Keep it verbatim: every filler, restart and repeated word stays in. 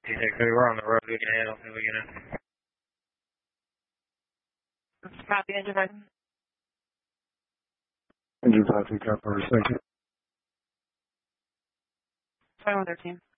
T six three, we're on the road. We can handle it. We can. Copy, engine five. Engine five, take out for a second. twenty-one thirteen.